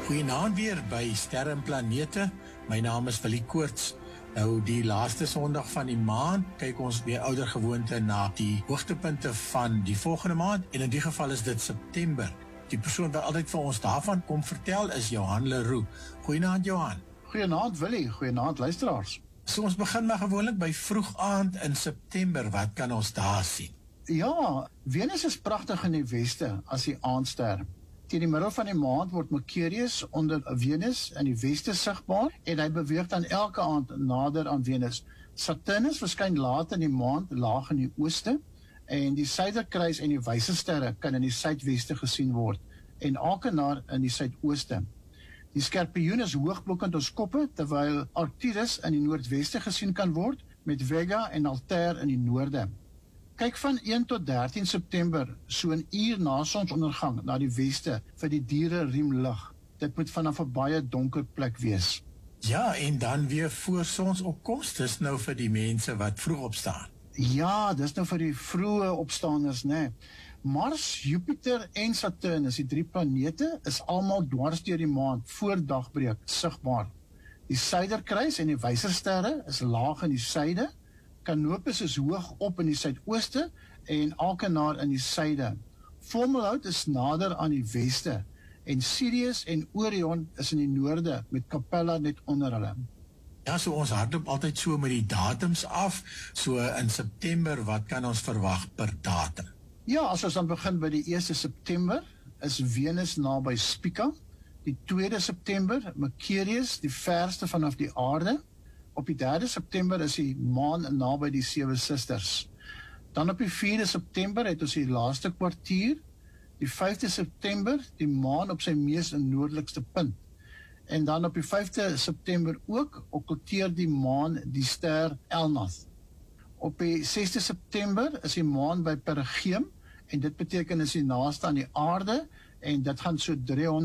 Goeienaand weer by Sterre en Planete. My naam is Willie Koorts. Nou, die laaste Sondag van die maand kyk ons weer ouder gewoonte na die hoogtepunte van die volgende maand, en in die geval is dit September. Die persoon wat altyd vir ons daarvan kom vertel is Johan Leroux. Goeienaand Johan. Goeienaand Willie, goeienaand luisteraars. So ons begin maar gewoonlik by vroeg aand in September. Wat kan ons daar sien? Ja, Venus is pragtig in die weste as die aandster. Teen die middel van die maand word Mercurius onder Venus in die weste sigbaar en hy beweeg dan elke aand nader aan Venus. Saturnus verskyn laat in die maand laag in die ooste en die Suiderkruis en die Wysersterre kan in die suidweste gesien word en Akenaar in die suidooste. Die Skorpioen is hoog bo-kant ons koppe terwyl Arcturus in die noordweste gesien kan word met Vega en Altair in die noorde. Kyk van 1 tot 13 September, so 'n uur na sonsondergang, na die weste vir die diere riemlig. Dit moet vanaf 'n baie donker plek wees. Ja, en dan weer voor sonsopkoms, dis nou vir die mense wat vroeg opstaan. Ja, dis nou vir die vroeë opstaanders, né? Mars, Jupiter en Saturnus, die 3 planete, is almal dwars deur die maand voor dagbreek sigbaar. Die Suiderkruis en die Wysersterre is laag in die suide, Canopus is hoog op in die suidooste en Akenaar in die suide. Fomalhaut is nader aan die weste en Sirius en Orion is in die noorde met Capella net onder hulle. Ja, so ons hardloop altyd so met die datums af, so in September, wat kan ons verwag per datum? Ja, as ons dan begin by die 1 September, is Venus naby Spica, die 2 September, Mercurius, die verste vanaf die aarde, op die 3 September is die maan naby die 7 Susters. Dan op die 4 September het ons die laaste kwartier, die 5 September, die maan op sy mees noordelikste punt. En dan op die 5 September ook okkulteer die maan die ster Elnath. Op die 6 September is die maan by Perigeum, en dit beteken is die naaste aan die aarde, en dit gaan so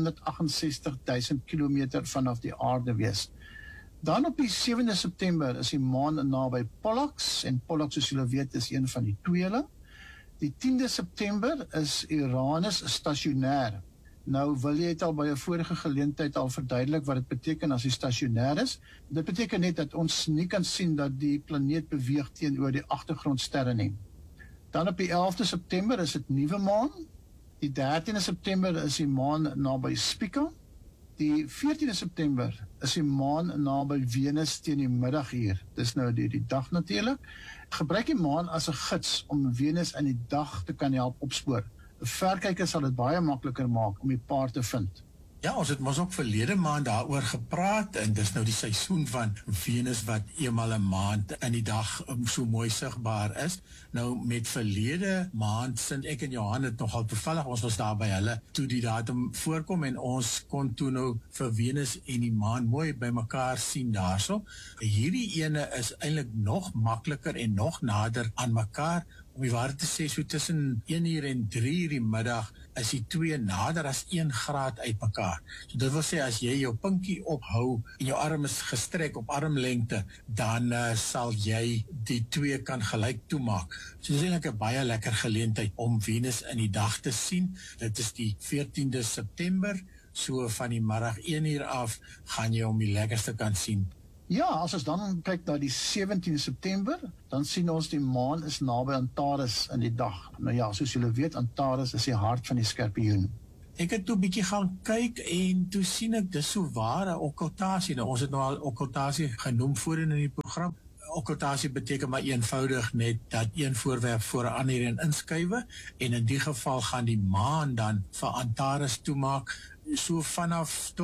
368.000 kilometer vanaf die aarde wees. Dan op die 7 September is die maan naby Pollux, en Pollux, soos julle weet, is een van die tweeling. Die 10 September is Uranus stationair. Nou, Willie het al by 'n vorige geleentheid al verduidelik wat dit beteken as hy stationair is. Dit beteken net dat ons nie kan sien dat die planeet beweeg teenoor die agtergrondsterre nie. Dan op die 11 September is dit nuwe maan. Die 13 September is die maan naby Spica. Die 14 September is die maan naby Venus teen die middaguur. Dis nou die dag natuurlik. Gebruik die maan as 'n gids om Venus in die dag te kan help opspoor. 'n Verkyker sal dit baie makliker maak om die paar te vind. Ja, ons het mos ook verlede maand daaroor gepraat, en dis nou die seisoen van Venus wat eenmal 'n maand in die dag so mooi sigbaar is. Nou met verlede maand sind ek en Johan het nogal toevallig, ons was daar by hulle toe die datum voorkom en ons kon toe nou vir Venus en die maan mooi by mekaar sien daarso. Hierdie ene is eintlik nog makliker en nog nader aan mekaar. Om die waarheid te sê, so tussen 1 uur en 3 uur die middag is die twee nader as 1 graad uit mekaar. So dit wil sê, as jy jou pinkie ophou en jou arm is gestrek op armlengte, dan sal jy die twee kan gelyk toemaak. So dit is eintlik 'n baie lekker geleentheid om Venus in die dag te sien. Dit is die 14de September, so van die middag 1 uur af, gaan jy hom die lekkerste kan sien. Ja, as ons dan kyk na die 17 September, dan sien ons die maan is naby Antares in die dag. Nou ja, soos julle weet, Antares is die hart van die Skorpioen. Ek het toe 'n bietjie gaan kyk en toe sien ek dis so ware okkultasie. Nou, ons het nou al okkultasie genoem voorheen in die program. Okkultasie beteken maar eenvoudig net dat een voorwerp voor 'n ander een inskuiwe, en in die geval gaan die maan dan vir Antares toemaak so vanaf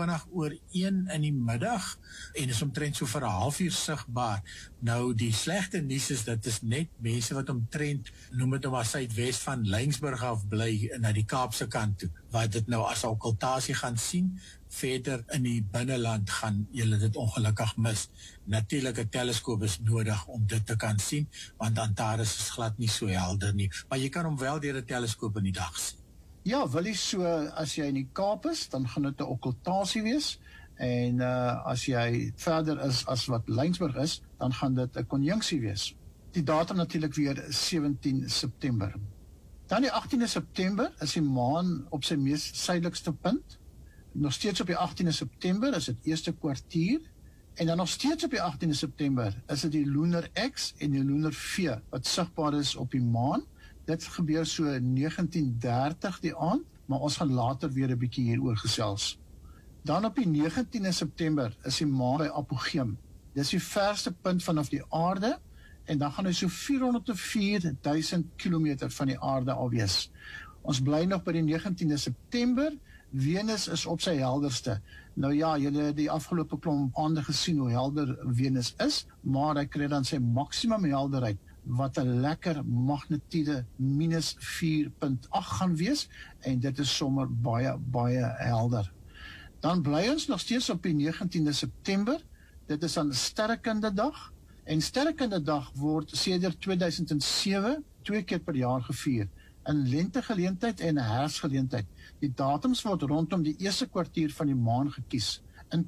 1:20 in die middag, en is omtrent so vir 'n halfuur sigbaar. Nou, die slegte nuus is, dit is net mense wat omtrent, noem dit nou maar suidwes van Lensburg af bly, na die Kaapse kant toe, wat dit nou as okkultasie gaan sien. Verder in die binneland gaan julle dit ongelukkig mis. Natuurlik 'n teleskoop is nodig om dit te kan sien, want Antares is glad nie so helder nie, maar jy kan hom wel deur 'n teleskoop in die dag sien. Ja, Willie, so as jy in die Kaap is, dan gaan dit 'n okkultasie wees, en as jy verder is as wat Lensburg is, dan gaan dit 'n konjunksie wees. Die datum natuurlik weer 17 September. Dan die 18de September is die maan op sy mees suidelikste punt. Nog steeds op die 18de September is dit eerste kwartier, en dan nog steeds op die 18de September is dit die Lunar X en die Lunar V wat sigbaar is op die maan. Dit gebeur so 19:30 die aand, maar ons gaan later weer 'n bietjie hieroor gesels. Dan op die 19de September is die maan by apogeum. Dis die verste punt vanaf die aarde, en dan gaan hy so 404.000 kilometer van die aarde al wees. Ons bly nog by die 19de September, Venus is op sy helderste. Nou ja, julle het die afgelope klomp aande gesien hoe helder Venus is, maar hy kry dan sy maksimum helderheid, wat 'n lekker magnitude minus 4.8 gaan wees, en dit is sommer baie, baie helder. Dan bly ons nog steeds op die 19de September, dit is aan Sterrekundedag, en Sterrekundedag word sedert 2007 2 keer per jaar gevier, in lentegeleentheid en 'n herfsgeleentheid. Die datums word rondom die eerste kwartier van die maan gekies. In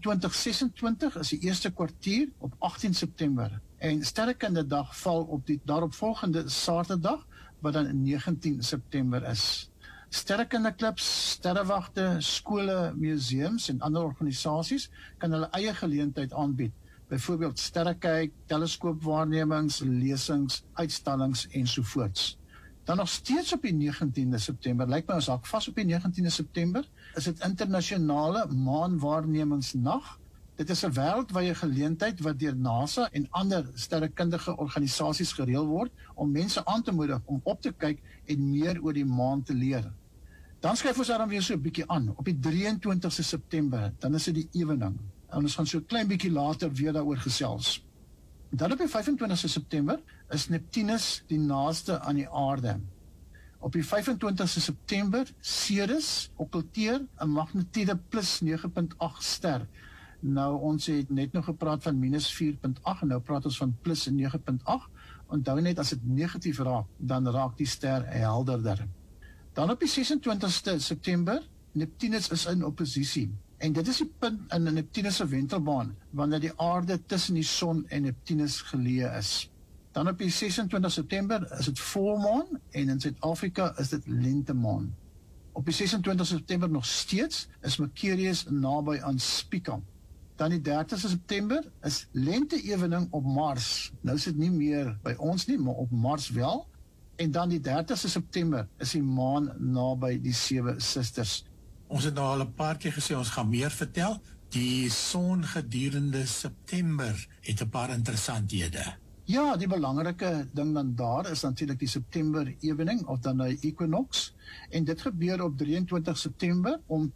2026 is die eerste kwartier op 18 September, en Sterrekundedag val op die daaropvolgende Saterdag, wat dan 19 September is. Sterrekundeklubs, sterrewagte, skole, museums en ander organisasies kan hulle eie geleentheid aanbied. Byvoorbeeld sterrekyk, teleskoopwaarnemings, lesings, uitstallings ensovoorts. Dan nog steeds op die 19de September, lyk my ons hak vas op die 19de September, is dit internasionale maanwaarnemingsnag. Dit is 'n wêreldwye geleentheid wat deur NASA en ander sterrekundige organisasies gereël word om mense aan te moedig om op te kyk en meer oor die maan te leer. Dan skryf ons dan weer so 'n bietjie aan op die 23ste September, dan is dit die ewening. En ons gaan so 'n klein bietjie later weer daaroor gesels. Dan op die 25ste September is Neptunus die naaste aan die aarde. Op die 25ste September, Ceres okkulteer 'n magnitude plus 9.8 ster. Nou, ons het net nog gepraat van minus 4.8, en nou praat ons van plus 9.8. Onthou net, as dit negatief raak, dan raak die ster helderder. Dan op die 26ste September, Neptunus is in opposisie. En dit is die punt in Neptunus se wentelbaan, wanneer die aarde tussen die son en Neptunus geleë is. Dan op die 26 September is dit volmaan, en in Suid-Afrika is dit lentemaan. Op die 26 September nog steeds is Mercurius naby aan Spica. Dan die 30 September is lente-ewening op Mars. Nou is dit nie meer by ons nie, maar op Mars wel. En dan die 30 September is die maan naby die 7 Susters. Ons het nou al 'n paar keer gesê, ons gaan meer vertel. Die son gedurende September het 'n paar interessanthede. Ja, die belangrike ding dan daar is natuurlik die September ewening, of dan die equinox. En dit gebeur op 23 September om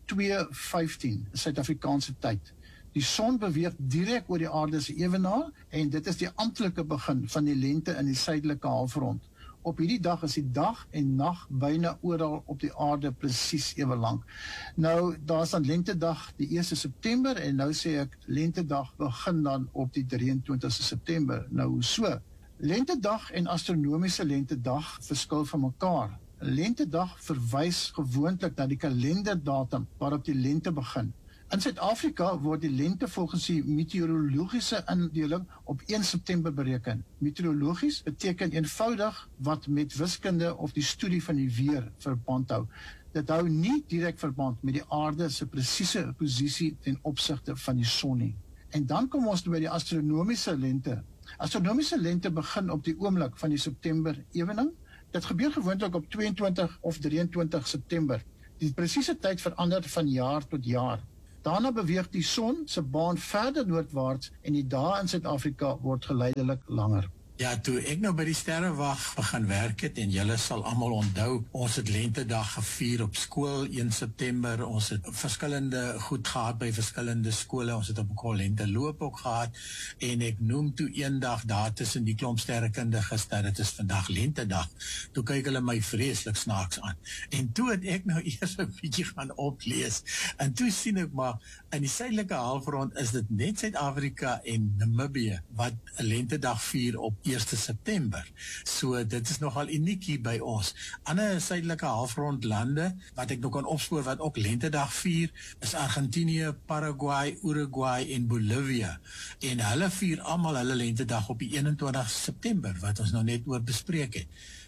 2:15 Suid-Afrikaanse tyd. Die son beweeg direk oor die aarde se ewenaar, en dit is die amptelike begin van die lente in die suidelike halfrond. Op hierdie dag is die dag en nag byna oral op die aarde presies ewe lank. Nou, daar is dan lentedag die 1 September, en nou sê ek, lentedag begin dan op die 23 September. Nou, hoe so? Lentedag en astronomiese lentedag verskil van mekaar. Lentedag verwys gewoonlik na die kalenderdatum waarop die lente begin. In Suid-Afrika word die lente volgens die meteorologiese indeling op 1 September bereken. Meteorologies beteken eenvoudig wat met wiskunde of die studie van die weer verband hou. Dit hou nie direk verband met die aarde se presiese posisie ten opsigte van die son nie. En dan kom ons by die astronomiese lente. Astronomiese lente begin op die oomblik van die September ewening. Dit gebeur gewoonlik op 22 of 23 September. Die presiese tyd verander van jaar tot jaar. Daarna beweeg die son se baan verder noordwaarts, en die dae in Suid-Afrika word geleidelik langer. Ja, toe ek nou by die sterrewag begin werk het, en julle sal almal onthou, ons het lentedag gevier op skool 1 September, ons het verskillende goed gehad by verskillende skole, ons het op 'n lenteloop ook gehad, en ek noem toe eendag daar tussen die klomp sterrekundiges dat dit is vandag lentedag. Toe kyk hulle my vreeslik snaaks aan. En toe het ek nou eers 'n bietjie gaan oplees, en toe sien ek maar, in die suidelike halfrond is dit net Suid-Afrika en Namibië wat 'n lentedag vier op 1 September. So dit is nogal uniek hier by ons. Ander suidelike halfrond lande wat ek nog kan opspoor wat ook lentedag vier, is Argentinië, Paraguay, Uruguay en Bolivia. En hulle vier almal hulle lentedag op die 21 September wat ons nou net oor bespreek het.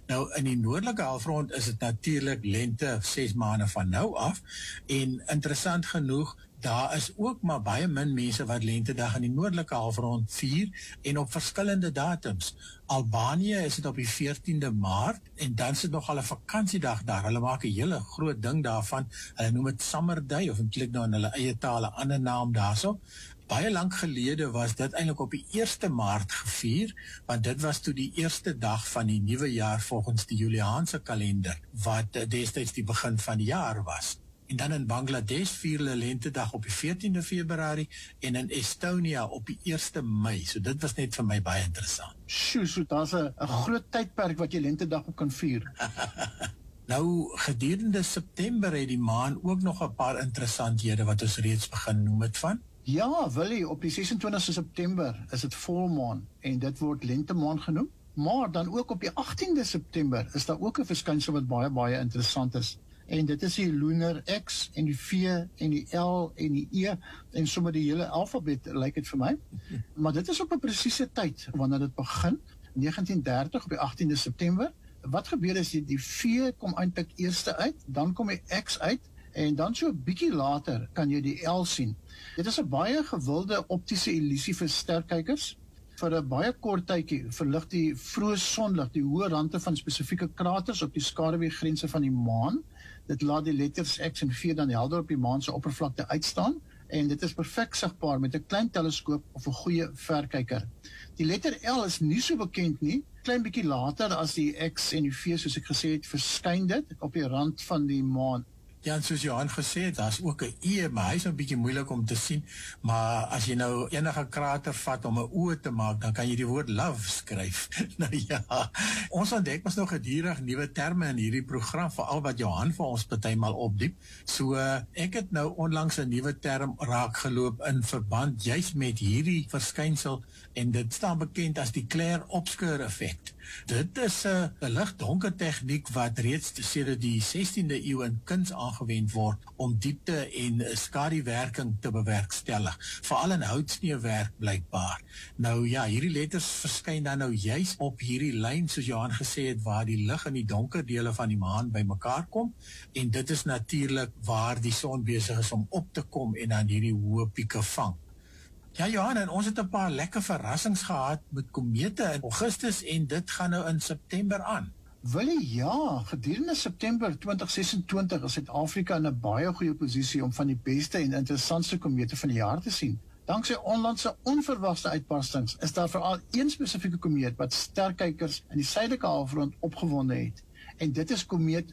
Nou, in die noordelike halfrond is dit natuurlik lente 6 maande van nou af, en interessant genoeg, daar is ook maar baie min mense wat lentedag in die noordelike halfrond vier, en op verskillende datums. Albanië is dit op die 14de Maart, en dan is dit nog al 'n vakansiedag daar. Hulle maak 'n hele groot ding daarvan. Hulle noem dit Summer Day, of eintlik nou in hulle eie taal 'n ander naam daarso. Baie lank gelede was dit eintlik op die 1ste Maart gevier, want dit was toe die eerste dag van die nuwe jaar volgens die Juliaanse kalender, wat destyds die begin van die jaar was. En dan in Bangladesh vier hulle lentedag op die 14de Februarie en in Estonia op die 1ste Mei. So dit was net vir my baie interessant. Sjoe, so daar's 'n groot tydperk wat jy lentedag op kan vier. Nou, gedurende September het die maan ook nog 'n paar interessanthede wat ons reeds begin noem het van. Ja, Willie, op die 26ste September is dit volmaan en dit word lentemaan genoem. Maar dan ook op die 18de September is daar ook 'n verskynsel wat baie interessant is. En dit is die lunar X en die V en die L en die E en sommer die hele alfabet, lyk dit vir my. Maar dit is op 'n presiese tyd wanneer dit begin, 1930 op die 18de September. Wat gebeur is die V kom eintlik eers uit, dan kom die X uit en dan so 'n bietjie later kan jy die L sien. Dit is 'n baie gewilde optiese illusie vir sterkykers. Vir 'n baie kort tydjie verlig die vroeë sonlig die hoë rande van spesifieke kraters op die skaduweegrense van die maan. Dit laat die letters X en V dan helder op die maan se oppervlakte uitstaan en dit is perfek sigbaar met 'n klein teleskoop of 'n goeie verkyker. Die letter L is nie so bekend nie. Klein bietjie later as die X en die V, soos ek gesê het, verskyn dit op die rand van die maan. Ja, en soos Johan gesê het, daar's ook 'n E, maar hy's 'n bietjie moeilik om te sien. Maar as jy nou enige krater vat om 'n O te maak, dan kan jy die woord love skryf. Nou ja, ons ontdek mos nou gedurig nuwe terme in hierdie program, veral wat Johan vir ons partymal opdiep. So ek het nou onlangs 'n nuwe term raakgeloop in verband juis met hierdie verskynsel, en dit staan bekend as die Claire-Obscure effek. Dit is 'n lig-donker tegniek wat reeds sedert die 16de eeu in kuns aangewend word om diepte en skaduwerking te bewerkstellig, veral in houtsneewerk blykbaar. Nou ja, hierdie letters verskyn dan nou juis op hierdie lyn, soos Johan gesê het, waar die lig in die donker dele van die maan bymekaar kom, en dit is natuurlik waar die son besig is om op te kom en dan hierdie hoë pieke vang. Ja, Johan, en ons het 'n paar lekker verrassings gehad met komete in Augustus, en dit gaan nou in September aan. Willie, ja, gedurende September 2026 is Suid-Afrika in 'n baie goeie posisie om van die beste en interessantste komete van die jaar te sien. Danksy onlandse onverwagte uitbarstings is daar veral een spesifieke komeet wat sterkykers in die suidelike halfrond opgewonde het. En dit is komeet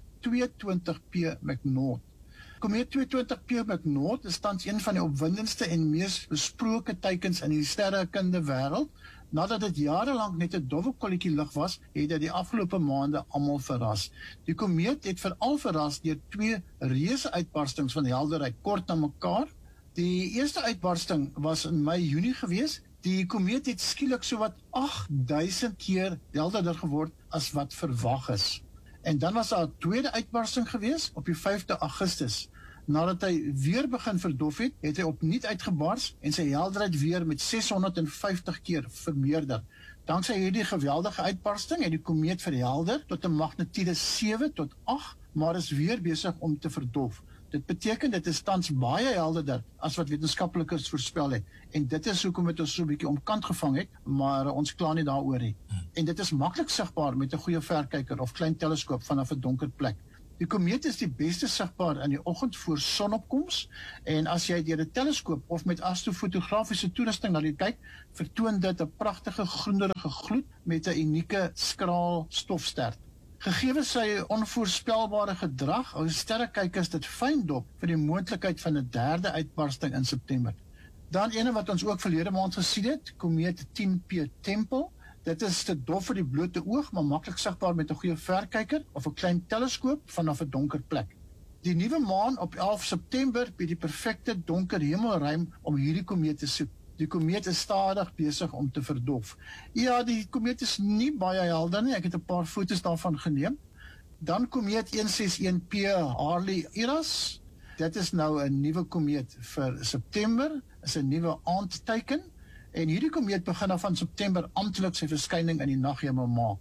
22P Magnot. Komeet 22P Magnot is tans een van die opwindendste en mees besproke teikens in die sterrekunde wêreld. Nadat dit jarelank net 'n dowwe kolletjie lig was, het dit die afgelope maande almal verras. Die komeet het veral verras deur twee reuse uitbarstings van helderheid kort na mekaar. Die eerste uitbarsting was in Mei-Junie gewees. Die komeet het skielik sowat 8000 keer helderder geword as wat verwag is. En dan was daar 'n tweede uitbarsting gewees op die 5de Augustus. Nadat hy weer begin verdof het, het hy opnuut uitgebars en sy helderheid weer met 650 keer vermeerder. Danksy hierdie geweldige uitbarsting het die komeet verhelder tot 'n magnitude 7 tot 8, maar is weer besig om te verdof. Dit beteken dit is tans baie helderder as wat wetenskaplikes voorspel het. En dit is hoekom dit ons so 'n bietjie omkant gevang het, maar ons kla nie daaroor nie. En dit is maklik sigbaar met 'n goeie verkyker of klein teleskoop vanaf 'n donker plek. Die komeet is die beste sigbaar in die oggend voor sonopkoms, en as jy deur 'n teleskoop of met astrofotografiese toerusting na dit kyk, vertoon dit 'n pragtige groenerige gloed met 'n unieke skraal stofster. Gegee sy onvoorspelbare gedrag, hou sterrekykers dit fyn dop vir die moontlikheid van 'n derde uitbarsting in September. Dan ene wat ons ook verlede maand gesien het, komeet 10P Tempel. Dit is te dof vir die blote oog, maar maklik sigbaar met 'n goeie verkyker of 'n klein teleskoop vanaf 'n donker plek. Die nuwe maan op 11 September bied die perfekte donker hemelruim om hierdie komeet te soek. Die komeet is stadig besig om te verdof. Ja, die komeet is nie baie helder nie. Ek het 'n paar foto's daarvan geneem. Dan komeet 161P Halley-Iras. Dit is nou 'n nuwe komeet vir September. Is 'n nuwe aandteiken. En hierdie komeet begin dan van September amptelik sy verskyning in die naghemel maak.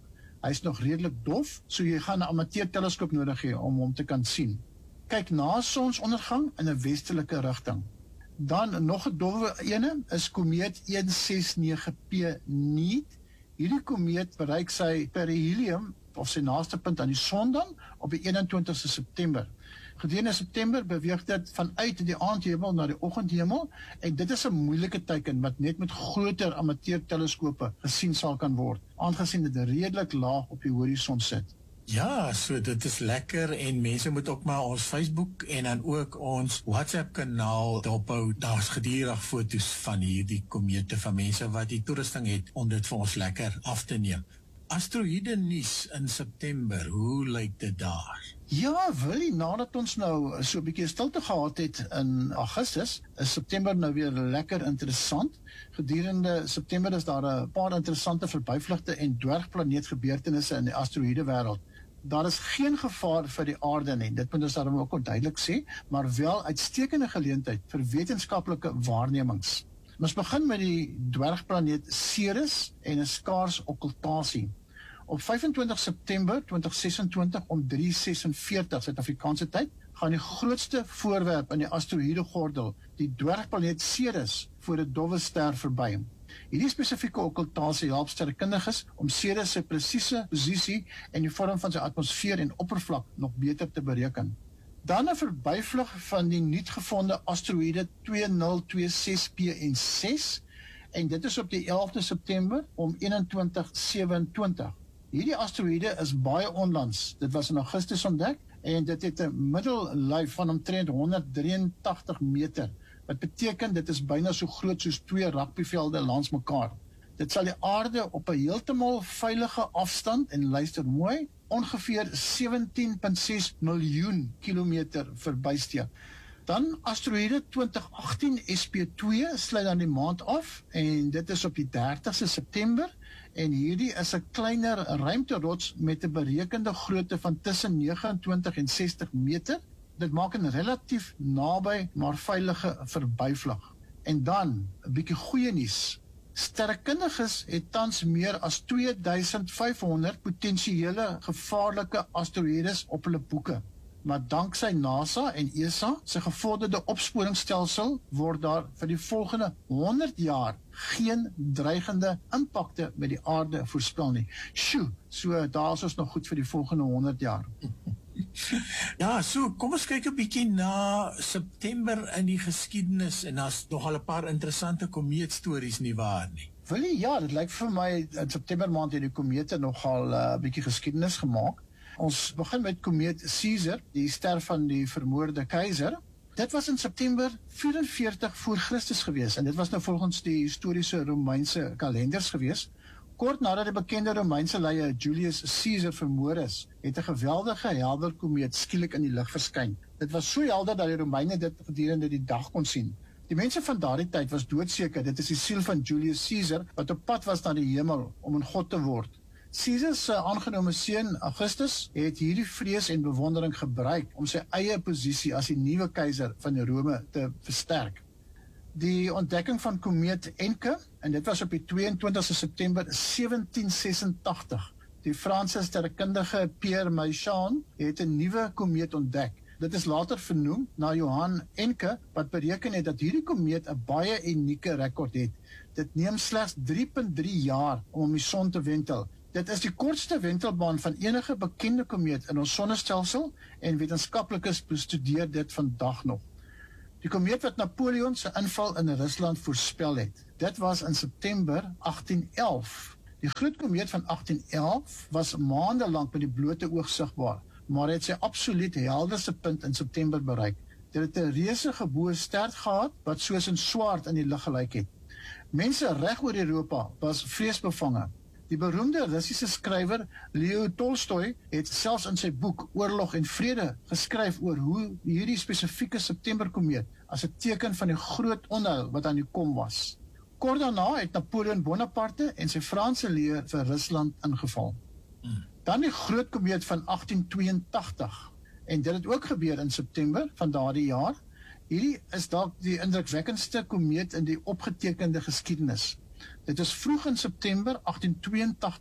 Hy is nog redelik dof, so jy gaan 'n amateurteleskoop nodig hê om hom te kan sien. Kyk na sonsondergang in 'n westelike rigting. Dan nog 'n dowwe ene is komeet 169P Neat. Hierdie komeet bereik sy perihelium of sy naaste punt aan die son dan op die 21ste September. Gedurende September beweeg dit vanuit die aandhemel na die oggendhemel en dit is 'n moeilike teiken wat net met groter amateurteleskope gesien sal kan word, aangesien dit redelik laag op die horison sit. Ja, so dit is lekker en mense moet ook maar ons Facebook en dan ook ons WhatsApp kanaal dophou. Daar's gedurig foto's van hierdie komete van mense wat die toerusting het om dit vir ons lekker af te neem. Asteroïde nuus in September, hoe lyk dit daar? Ja, Willie, nadat ons nou so 'n bietjie stilte gehad het in Augustus, is September nou weer lekker interessant. Gedurende September is daar 'n paar interessante verbyvlugte en dwergplaneetgebeurtenisse in die asteroïde wêreld. Daar is geen gevaar vir die aarde nie, dit moet ons daarom ook duidelik sê, maar wel uitstekende geleentheid vir wetenskaplike waarnemings. Ons begin met die dwergplaneet Ceres en 'n skaars okkultasie. Op 25 September 2026 om 3:46 Suid-Afrikaanse tyd gaan die grootste voorwerp in die asteroïdegordel, die dwergplaneet Ceres, voor 'n dowwe ster verby. Hierdie spesifieke okkultasie help sterrekundiges om Ceres se presiese posisie en die vorm van sy atmosfeer en oppervlak nog beter te bereken. Dan 'n verbyvlug van die nuut gevonde asteroïde 2026P6 en dit is op die 11de September om 21:27. Hierdie asteroïde is baie onlangs. Dit was in Augustus ontdek en dit het 'n middellyf van omtrent 183 meter. Wat beteken dit is byna so groot soos 2 rugbyvelde langs mekaar. Dit sal die aarde op 'n heeltemal veilige afstand en luister mooi, ongeveer 17,6 miljoen kilometer verbysteek. Dan asteroïde 2018 SP2 sluit dan die maand af en dit is op die 30ste September en hierdie is 'n kleiner ruimterots met 'n berekende grootte van tussen 29 en 60 meter. Dit maak 'n relatief naby maar veilige verbyvlug. En dan 'n bietjie goeie nuus. Sterrekundiges het tans meer as 2500 potensiële gevaarlike asteroïdes op hulle boeke. Maar danksy NASA en ESA se gevorderde opsporingsstelsel word daar vir die volgende 100 jaar geen dreigende impakte met die aarde voorspel nie. Sjoe, so daar is ons nog goed vir die volgende 100 jaar. Ja, so kom ons kyk 'n bietjie na September in die geskiedenis en daar's nogal 'n paar interessante komeetstories nie waar nie. Willie, ja, dit lyk vir my in September maand het die komete nogal 'n bietjie geskiedenis gemaak. Ons begin met komeet Caesar, die ster van die vermoorde keiser. Dit was in September 44 voor Christus gewees en dit was nou volgens die historiese Romeinse kalenders gewees. Kort nadat die bekende Romeinse leier Julius Caesar vermoor is, het 'n geweldige helder komeet skielik in die lug verskyn. Dit was so helder dat die Romeine dit gedurende die dag kon sien. Die mense van daardie tyd was doodseker dit is die siel van Julius Caesar wat op pad was na die hemel om 'n god te word. Caesar se aangenome seun Augustus het hierdie vrees en bewondering gebruik om sy eie posisie as die nuwe keiser van Rome te versterk. Die ontdekking van komeet Encke, en dit was op die 22 September 1786. Die Franse sterrekundige Pierre Méchain het 'n nuwe komeet ontdek. Dit is later vernoem na Johann Encke wat bereken het dat hierdie komeet 'n baie unieke rekord het. Dit neem slegs 3,3 jaar om die son te wentel. Dit is die kortste wentelbaan van enige bekende komeet in ons sonnestelsel en wetenskaplikes bestudeer dit vandag nog. Die komeet wat Napoleon se inval in Rusland voorspel het. Dit was in September 1811. Die groot komeet van 1811 was maande lank met die blote oog sigbaar, maar het sy absoluut helderste punt in September bereik. Dit het 'n reuse geboue ster gehad wat soos 'n swaard in die lug gelyk het. Mense reg oor Europa was vreesbevange. Die beroemde Russiese skrywer Leo Tolstoy het selfs in sy boek Oorlog en Vrede geskryf oor hoe hierdie spesifieke Septemberkomeet as 'n teken van die groot onheil wat aan die kom was. Kort daarna het Napoleon Bonaparte en sy Franse leer vir Rusland ingeval. Dan die groot komeet van 1882 en dit het ook gebeur in September van daardie jaar. Hierdie is dalk die indrukwekkendste komeet in die opgetekende geskiedenis. Dit is vroeg in September 1882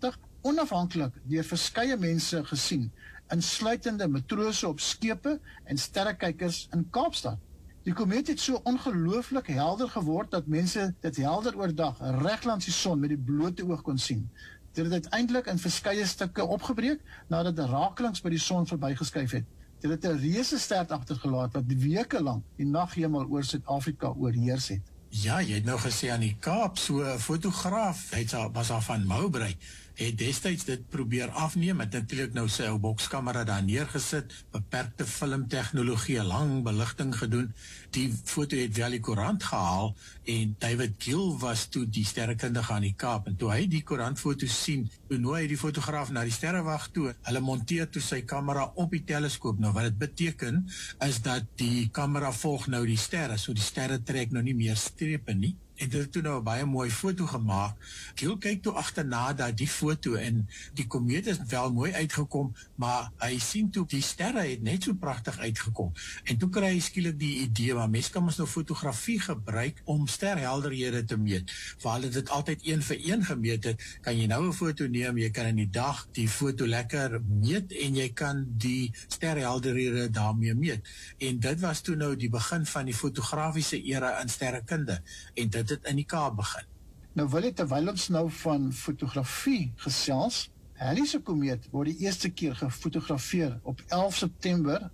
onafhanklik deur verskeie mense gesien, insluitende matrose op skepe en sterrekykers in Kaapstad. Die komeet het so ongelooflik helder geword dat mense dit helder oordag reg langs die son met die blote oog kon sien. Dit het uiteindelik in verskeie stukke opgebreek nadat die rakelings by die son verbygeskuyf het. Dit het 'n reuse ster agtergelaat wat weke lank die naghemel oor Suid-Afrika oorheers het. Ja, jy het nou gesê aan die Kaap, so 'n fotograaf, was daar van Mowbray, het destyds dit probeer afneem, het natuurlik nou sy ou bokskamera daar neergesit, beperkte filmtegnologie, 'n lang beligting gedoen. Die foto het wel die koerant gehaal en David Gill was toe die sterrekundige aan die Kaap en toe hy die koerantfoto sien, toe nooi hy die fotograaf na die sterrewag toe. Hulle monteer toe sy kamera op die teleskoop. Nou wat dit beteken is dat die kamera volg nou die sterre, so die sterre trek nou nie meer strepe nie. En dit het toe nou 'n baie mooi foto gemaak. Gill kyk toe agterna dat die foto en die komeet is wel mooi uitgekom, maar hy sien toe die sterre het net so pragtig uitgekom. En toe kry hy skielik die idee, maar mens kan ons nou fotografie gebruik om sterhelderhede te meet. Waar hulle dit altyd een vir een gemeet het, kan jy nou 'n foto neem, jy kan in die dag die foto lekker meet en jy kan die sterhelderhede daarmee meet. En dit was toe nou die begin van die fotografiese era in sterrekunde. En dit het in die Kaap begin. Nou wil ek, terwyl ons nou van fotografie gesels, Halley se komeet word die eerste keer gefotografeer op 11 September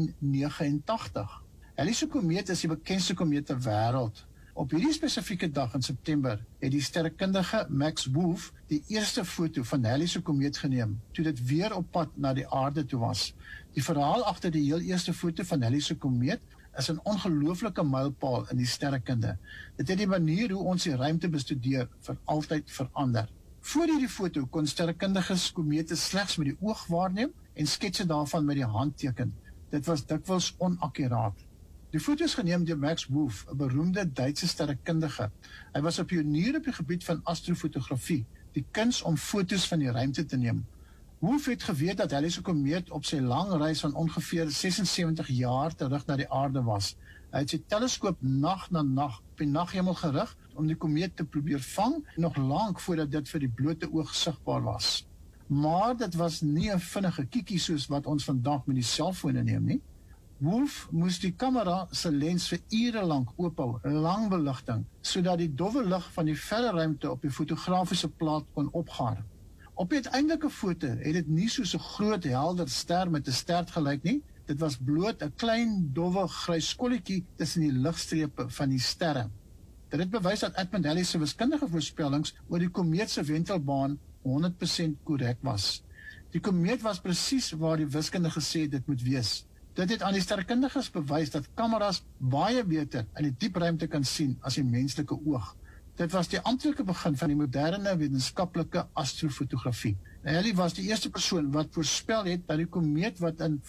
1889. Halley se komeet is die bekendste komeet ter wêreld. Op hierdie spesifieke dag in September het die sterrekundige Max Wolf die eerste foto van Halley se komeet geneem, toe dit weer op pad na die aarde toe was. Die verhaal agter die heel eerste foto van Halley se komeet is 'n ongelooflike mylpaal in die sterrekunde. Dit het die manier hoe ons die ruimte bestudeer vir altyd verander. Voor hierdie foto kon sterrekundiges komete slegs met die oog waarneem en sketse daarvan met die hand teken. Dit was dikwels onakkuraat. Die foto is geneem deur Max Wolf, 'n beroemde Duitse sterrekundige. Hy was 'n pionier op die gebied van astrofotografie, die kuns om foto's van die ruimte te neem. Wolf het geweet dat Halley se komeet op sy lang reis van ongeveer 76 jaar terug na die aarde was. Hy het sy teleskoop nag na nag op die naghemel gerig om die komeet te probeer vang, nog lank voordat dit vir die blote oog sigbaar was. Maar dit was nie 'n vinnige kiekie soos wat ons vandag met die selfone neem nie. Wolf moes die kamera se lens vir ure lank oophou, lang beligting, sodat die dowwe lig van die verre ruimte op die fotografiese plaat kon opgaar. Op die uiteindelike foto het dit nie soos 'n groot helder ster met 'n stert gelyk nie. Dit was bloot 'n klein dowwe grys kolletjie tussen die ligstrepe van die sterre. Dit het bewys dat Edmund Halley se wiskundige voorspellings oor die komeet se wentelbaan 100% korrek was. Die komeet was presies waar die wiskundige gesê dit moet wees. Dit het aan die sterrekundiges bewys dat kameras baie beter in die diep ruimte kan sien as die menslike oog. Dit was die amptelike begin van die moderne wetenskaplike astrofotografie. Halley was die eerste persoon wat voorspel het dat die komeet wat in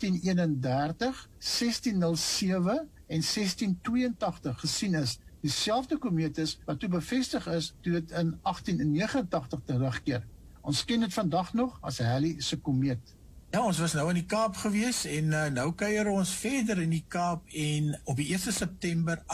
1531, 1607 en 1682 gesien is, dieselfde komeet is wat toe bevestig is toe dit in 1889 terugkeer. Ons ken dit vandag nog as Halley se komeet. Ja, ons was nou in die Kaap gewees en nou kuier ons verder in die Kaap en op die 1 September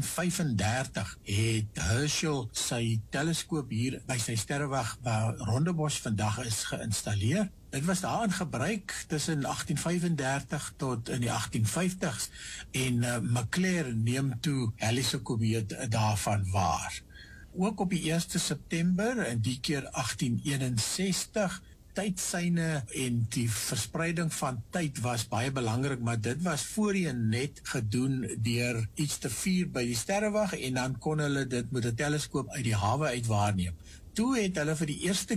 1835 het Herschel sy teleskoop hier by sy sterrewag waar Rondebosch vandag is geïnstalleer. Dit was daar in gebruik tussen 1835 tot in die 1850s en Meclair neem toe Halley se komeet daarvan waar. Ook op die 1 September, en die keer 1861, tydsyne en die verspreiding van tyd was baie belangrik, maar dit was voorheen net gedoen deur iets te vier by die sterrewag en dan kon hulle dit met 'n teleskoop uit die hawe uit waarneem. Toe het hulle vir die eerste